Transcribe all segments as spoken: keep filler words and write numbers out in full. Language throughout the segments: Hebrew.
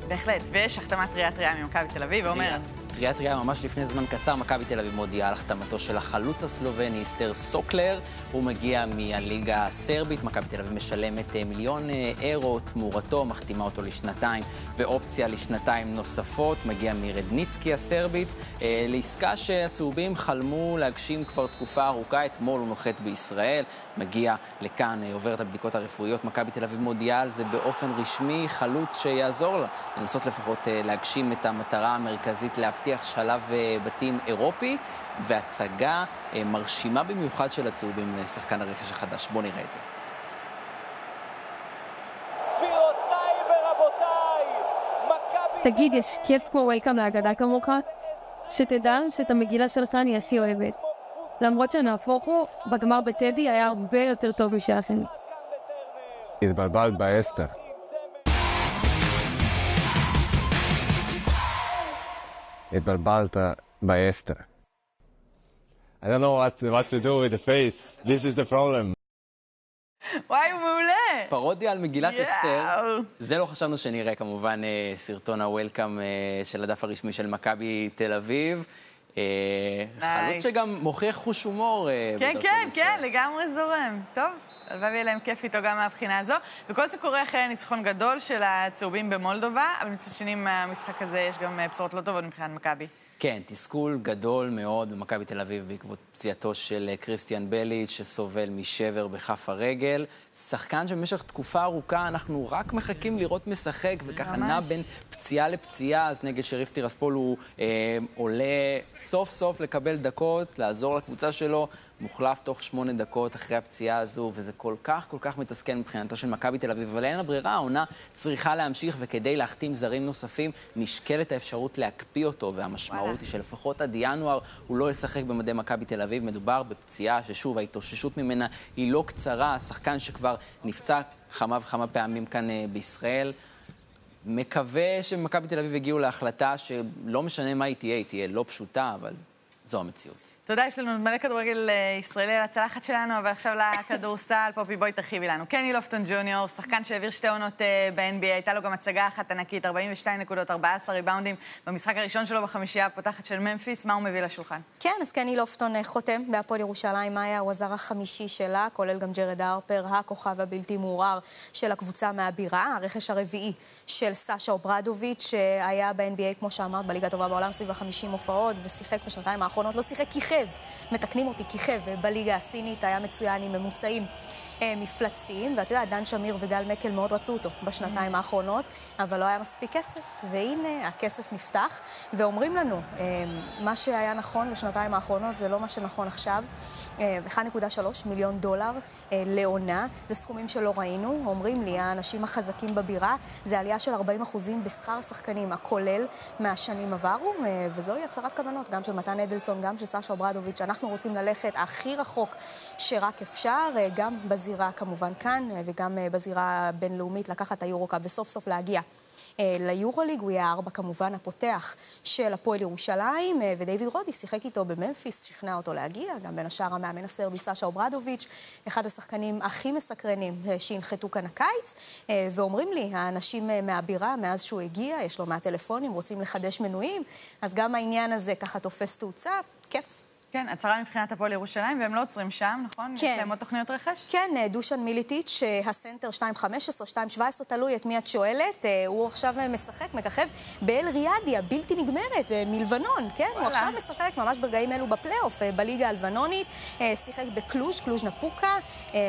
בהחלט, ויש החתמת ראיית ראייה ממכבי תל אביב, ואומר... ראיית ראייה ממש לפני זמן קצר, מכבי תל אביב מודיעה על החתמתו של החלוץ הסלובני, אסתר סוקלר. הוא מגיע מהליגה הסרבית, מכבי תל אביב משלמת מיליון אירו תמורתו, מחתימה אותו לשנתיים ואופציה לשנתיים נוספות, מגיע מרדניצקי הסרבית, לעסקה שהצהובים חלמו להגשים כבר תקופה ארוכה. אתמול הוא נוחת בישראל, מגיע לכאן, עובר את הבדיקות הרפואיות, מכבי תל אביב מודיעה על זה באופן רשמי, חלוץ שיעזור לה לנסות לפחות להגשים את המטרה המרכזית, להבטיח שלב בתים אירופי, והצגה מרשימה במיוחד של הצהובים לשחקן הרכש החדש. בואו נראה את זה. גבירותיי ורבותיי, מכבי... תגיד, יש כיף כמו וולקאם להגדה כמוך? שתדע שאת המגילה שלך אני הכי אוהבת. למרות שנהפוך הוא, בגמר בטדי היה הרבה יותר טוב משלכם. התבלבלת באסתר. התבלבלת באסתר. I don't know what, what to do with the face. This is the problem. וואי, מעולה. פרודיה על מגילת יאו. אסתר. זה לא חשבנו שנראה כמובן סרטון הוולקאם של הדף הרשמי של מכבי תל אביב. חלוץ שגם מוכיח חוש הומור. כן, כן, כן, לגמרי זורם. טוב, הלוואי יהיה להם כיף איתו גם מהבחינה הזו. וכל זה קורה אחרי ניצחון גדול של הצהובים במולדובה, אבל מצד שני מהמשחק הזה יש גם בשורות לא טובות מבחינת מכבי. כן, תסכול גדול מאוד במכבי תל אביב בעקבות פציעתו של קריסטיאן בליץ' שסובל משבר בכף הרגל. שחקן שבמשך תקופה ארוכה אנחנו רק מחכים לראות משחק, וככה נע בין פציעה לפציעה. אז נגד שריף טירספול הוא אה, עולה סוף סוף לקבל דקות, לעזור לקבוצה שלו, מוחלף תוך שמונה דקות אחרי הפציעה הזו, וזה כל כך כל כך מתסכל מבחינתו של מכבי תל אביב, אבל אין הברירה, העונה צריכה להמשיך, וכדי להחתים זרים נוספים נשקלת האפשרות להקפיא אותו, והמשמעות היא שלפחות עד ינואר הוא לא ישחק במדי מכבי תל אביב. מדובר בפציעה ששוב ההתאוששות ממנה היא לא קצרה, השחקן שכבר נפצע כמה וכמה פעמים כאן בישראל. מקווה שמכבי תל אביב הגיעו להחלטה שלא משנה מה היא תהיה, היא תהיה לא פשוטה, אבל זו המציאות. תודה, יש לנו מלא כדורגל ישראלי על הצלחת שלנו, אבל עכשיו לכדורסל. פופי, בואי תרחיבי לנו. קני לופטון ג'וניור, שחקן שהעביר שתי עונות ב-אן בי איי, הייתה לו גם הצגה אחת ענקית, ארבעים ושתיים נקודות, ארבעה עשר ריבאונדים במשחק הראשון שלו בחמישייה הפותחת של ממפיס. מה הוא מביא לשולחן? כן, אז קני לופטון חותם בהפועל ירושלים. מאיה הוא הזר החמישי שלה, כולל גם ג'רד הרפר, הכוכב הבלתי מעורר של הקבוצה מהבירה, הרכש הרביעי של סאשה אוברדוביץ' שהיה ב-אן בי איי, כמו שאמרת, בליגה הטובה בעולם, סביב ה-חמישים הופעות, ושיחק בשנתיים האחרונות, לא שיחק כיכב, מתקנים אותי כיכב, בליגה הסינית היה מצוין עם ממוצעים מפלצתיים, ואת יודעת, דן שמיר וגל מקל מאוד רצו אותו בשנתיים האחרונות, אבל לא היה מספיק כסף, והנה הכסף נפתח, ואומרים לנו, מה שהיה נכון לשנתיים האחרונות זה לא מה שנכון עכשיו. אחד נקודה שלוש מיליון דולר לעונה, זה סכומים שלא ראינו. אומרים לי, האנשים החזקים בבירה, זה עלייה של ארבעים אחוזים בשכר השחקנים הכולל מהשנים עברו, וזוהי הצהרת כוונות, גם של מתן אדלסון, גם של סאשה אוברדוביץ'. אנחנו רוצים ללכת הכי רחוק שרק אפשר, גם בז בזירה כמובן כאן, וגם בזירה הבינלאומית, לקחת היורוקאפ וסוף סוף להגיע ליורוליג. הוא יהיה הארבע כמובן הפותח של הפועל ירושלים, ודייוויד רודי שיחק איתו בממפיס, שכנע אותו להגיע, גם בין השאר המאמן הסרבי סאשה אוברדוביץ', אחד השחקנים הכי מסקרנים שהנחתו כאן הקיץ, ואומרים לי, האנשים מהבירה, מאז שהוא הגיע, יש לו מהטלפונים, רוצים לחדש מנויים, אז גם העניין הזה ככה תופס תאוצה, כיף. כן, הצהרה מבחינת הפועל ירושלים, והם לא עוצרים שם, נכון? כן. יש להם עוד תוכניות רכש? כן, דושן מיליטיץ', הסנטר שתיים חמש עשרה, שתיים שבע עשרה, תלוי את מי את שואלת, הוא עכשיו משחק, מככב באל ריאדי, הבלתי נגמרת, מלבנון, כן? הוא עכשיו משחק ממש ברגעים אלו בפלייאוף, בליגה הלבנונית, שיחק בקלוז', קלוז' נפוקה,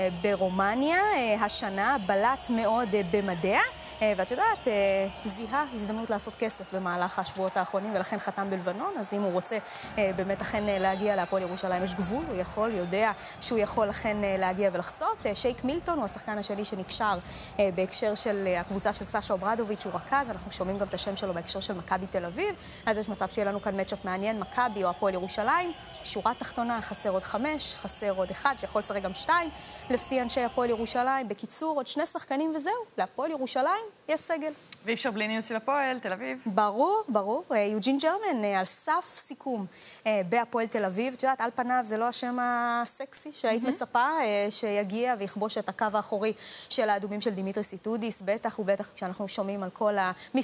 ברומניה, השנה בלט מאוד במדע, ואת יודעת, זיהה הזדמנות לעשות כסף במהלך השבועות האחרונים, ולכן חתם בלבנון, אז אם הוא רוצה באמת אכן להגיע להפועל ירושלים, יש גבול, הוא יכול, יודע שהוא יכול לכן להגיע ולחצות. שייק מילטון הוא השחקן השני שנקשר בהקשר של הקבוצה של סאשה אוברדוביץ', הוא רכז, אנחנו שומעים גם את השם שלו בהקשר של מכבי תל אביב, אז יש מצב שיהיה לנו כאן מצ'אפ מעניין, מכבי או הפועל ירושלים. שורה תחתונה, חסר עוד חמש, חסר עוד אחד, שיכול לשחק גם שתיים, לפי אנשי הפועל ירושלים. בקיצור, עוד שני שחקנים וזהו, להפועל ירושלים יש סגל. ואי אפשר בלי ניוס של הפועל, תל אביב. ברור, ברור. יוג'ין ג'רמן על סף סיכום בהפועל תל אביב. את יודעת, על פניו זה לא השם הסקסי שהיית מצפה שיגיע ויכבוש את הקו האחורי של האדומים של דימיטרי סיטודיס, בטח ובטח כשאנחנו שומעים על כל המפ...